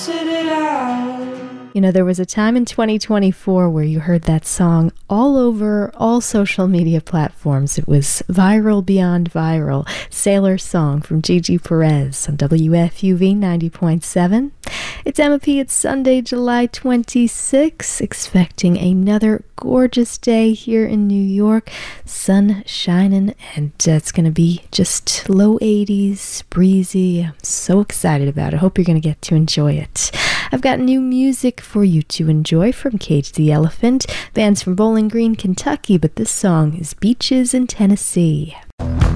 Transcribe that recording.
You know, there was a time in 2024 where you heard that song all over all social media platforms. It was viral beyond viral. Sailor's Song from Gigi Perez on WFUV 90.7. It's Emma P. It's Sunday, July 26. Expecting another gorgeous day here in New York. Sun shining, and it's going to be just low 80s, breezy. I'm so excited about it. Hope you're going to get to enjoy it. I've got new music for you to enjoy from Cage the Elephant. Band's from Bowling Green, Kentucky, but this song is Beaches in Tennessee.